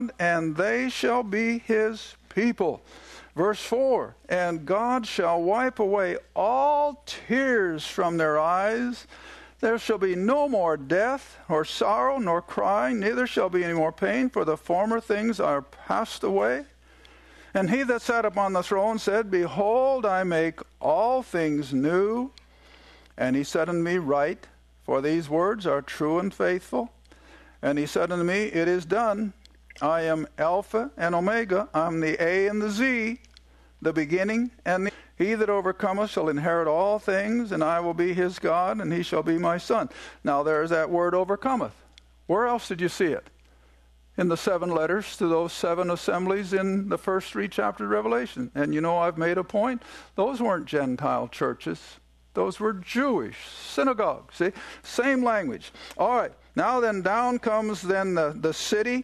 and they shall be his people. Verse 4, and God shall wipe away all tears from their eyes. There shall be no more death, or sorrow, nor crying, neither shall be any more pain, for the former things are passed away. And he that sat upon the throne said, behold, I make all things new. And he said unto me, write, for these words are true and faithful. And he said unto me, it is done. I am Alpha and Omega. I'm the A and the Z, the beginning and the... He that overcometh shall inherit all things, and I will be his God, and he shall be my son. Now there's that word overcometh. Where else did you see it? In the 7 letters to those 7 assemblies in the first 3 chapters of Revelation. And you know, I've made a point. Those weren't Gentile churches. Those were Jewish synagogues. See? Same language. All right. Now then, down comes then the city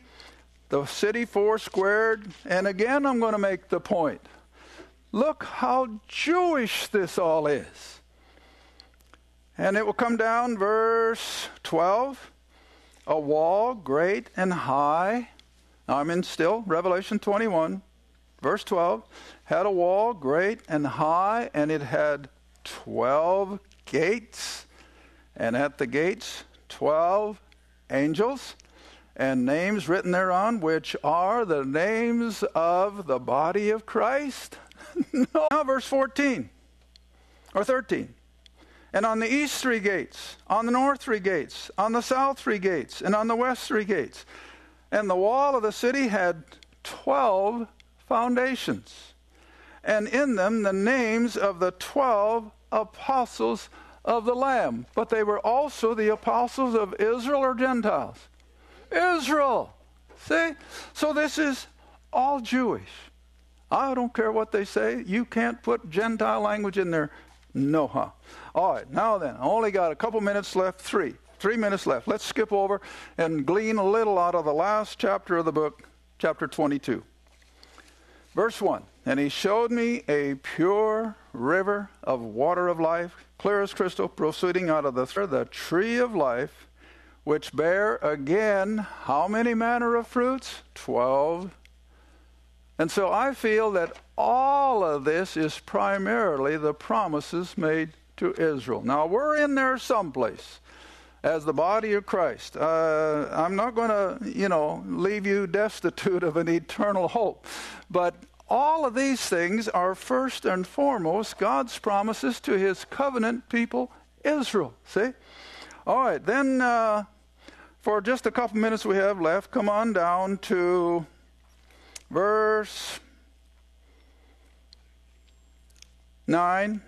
4 squared. And again, I'm going to make the point. Look how Jewish this all is. And it will come down, verse 12. A wall great and high. Now I'm in still Revelation 21, verse 12. Had a wall great and high, and it had 12 gates. And at the gates 12 angels, and names written thereon, which are the names of the body of Christ. No. Now verse 14 or 13. And on the east 3 gates, on the north 3 gates, on the south 3 gates, and on the west 3 gates. And the wall of the city had 12 foundations, and in them the names of the 12 apostles of the Lamb. But they were also the apostles of Israel or Gentiles? Israel. See? So this is all Jewish. I don't care what they say. You can't put Gentile language in there. No, huh? All right, now then, I only got a couple minutes left, 3 minutes left. Let's skip over and glean a little out of the last chapter of the book, chapter 22. Verse 1, and he showed me a pure river of water of life, clear as crystal, proceeding out of the tree of life, which bare again how many manner of fruits? 12. And so I feel that all of this is primarily the promises made to Israel. Now, we're in there someplace as the body of Christ. I'm not going to, leave you destitute of an eternal hope. But all of these things are first and foremost God's promises to his covenant people, Israel. See? All right, then for just a couple minutes we have left, come on down to verse 9.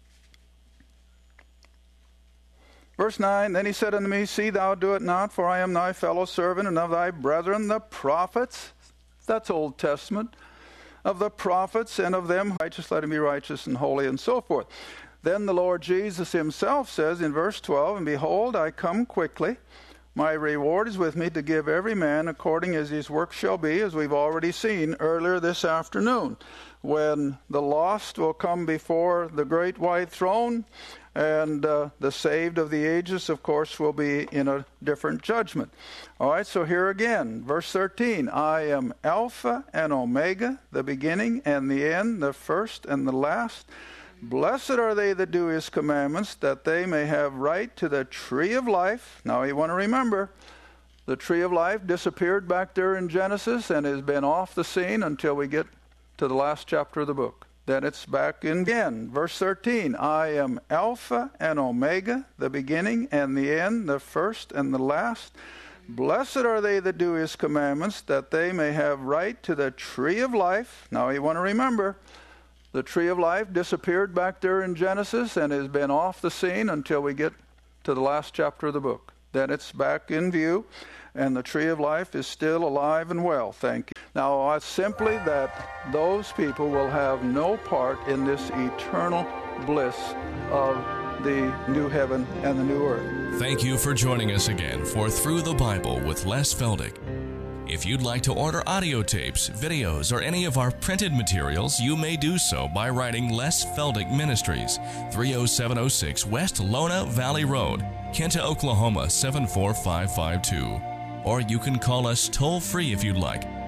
Verse 9, then he said unto me, see thou do it not, for I am thy fellow servant and of thy brethren the prophets. That's Old Testament. Of the prophets and of them righteous, let him be righteous and holy, and so forth. Then the Lord Jesus himself says in verse 12, and behold, I come quickly. My reward is with me to give every man according as his work shall be, as we've already seen earlier this afternoon, when the lost will come before the great white throne, and the saved of the ages, of course, will be in a different judgment. All right, so here again, verse 13, I am Alpha and Omega, the beginning and the end, the first and the last. Blessed are they that do his commandments, that they may have right to the tree of life. Now you want to remember, the tree of life disappeared back there in Genesis and has been off the scene until we get to the last chapter of the book. Then it's back in again. Verse 13, I am Alpha and Omega, the beginning and the end, the first and the last. Blessed are they that do his commandments, that they may have right to the tree of life. Now you want to remember, the tree of life disappeared back there in Genesis and has been off the scene until we get to the last chapter of the book. Then it's back in view, and the tree of life is still alive and well, thank you. Now, simply that those people will have no part in this eternal bliss of the new heaven and the new earth. Thank you for joining us again for Through the Bible with Les Feldick. If you'd like to order audio tapes, videos, or any of our printed materials, you may do so by writing Les Feldick Ministries, 30706 West Lona Valley Road, Kenta, Oklahoma 74552. Or you can call us toll-free if you'd like